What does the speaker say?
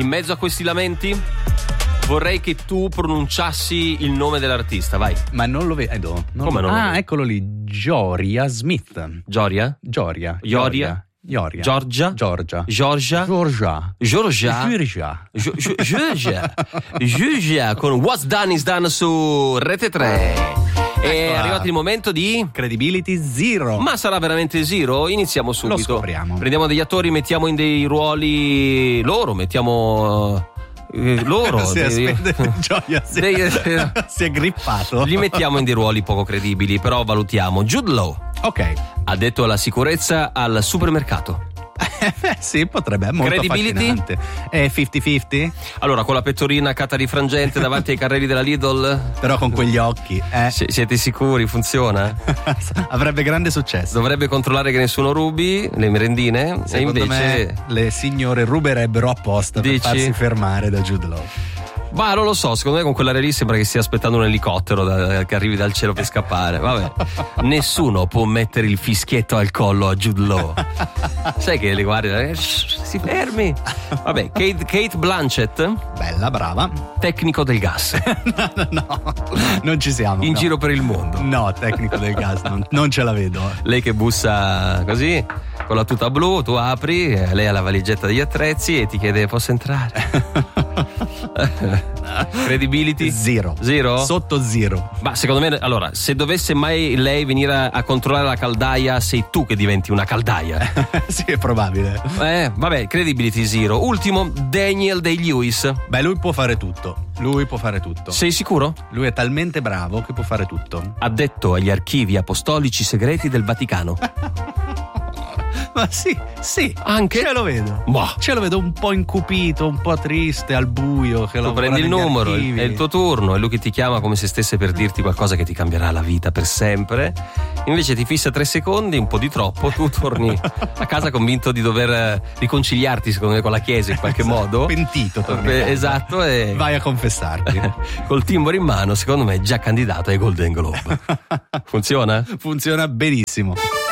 In mezzo a questi lamenti vorrei che tu pronunciassi il nome dell'artista, vai. Ma non lo vedo. Come non lo vedo? Eccolo lì, Joria Smith. Giorgia? Giorgia. Giorgia? Giorgia? Giorgia. Giorgia? Giorgia. Giorgia? Giorgia con What's Done is Done su Rete 3. È arrivato il momento di Credibility Zero. Ma sarà veramente zero? Iniziamo subito. Lo scopriamo. Prendiamo degli attori, mettiamo in dei ruoli loro, mettiamo loro. Gioia si è grippato. Li mettiamo in dei ruoli poco credibili, però valutiamo. Jude Law, Ok. addetto alla sicurezza al supermercato. Sì, potrebbe, è molto Credibility? affascinante. È 50-50? Allora, con la pettorina cata di frangente davanti ai carrelli della Lidl, Però con quegli occhi, siete sicuri? Funziona? avrebbe grande successo. Dovrebbe controllare che nessuno rubi le merendine. Secondo e invece me le signore ruberebbero apposta Dici? per farsi fermare da Jude Law. Ma non lo so, secondo me con quell'aria lì sembra che stia aspettando un elicottero che arrivi dal cielo per scappare. Vabbè, nessuno può mettere il fischietto al collo a Jude Law. Sai che le guardi, si fermi. Vabbè, Kate Blanchett, Bella, brava. tecnico del gas, No, non ci siamo. in no. giro per il mondo. No, tecnico del gas, non ce la vedo. Lei che bussa così, con la tuta blu, tu apri, lei ha la valigetta degli attrezzi e ti chiede: posso entrare? Credibility? Zero. Sotto zero. Ma secondo me, allora, se dovesse mai lei venire a controllare la caldaia, sei tu che diventi una caldaia. Sì, è probabile. Vabbè, credibility zero. Ultimo, Daniel Day-Lewis. Beh, lui può fare tutto. Sei sicuro? Lui è talmente bravo che può fare tutto. Addetto agli archivi apostolici segreti del Vaticano. Ma sì, Anche? ce lo vedo. Boh. Ce lo vedo un po' incupito, un po' triste, al buio. Che Tu prendi il numero, è il tuo turno, è lui che ti chiama come se stesse per dirti qualcosa che ti cambierà la vita per sempre. Invece ti fissa 3 secondi, un po' di troppo, tu torni a casa convinto di dover riconciliarti, secondo me, con la Chiesa in qualche modo. Pentito, torni a casa. Esatto, e Vai a confessarti. col timbro in mano, secondo me, già candidato ai Golden Globe. Funziona? Funziona benissimo.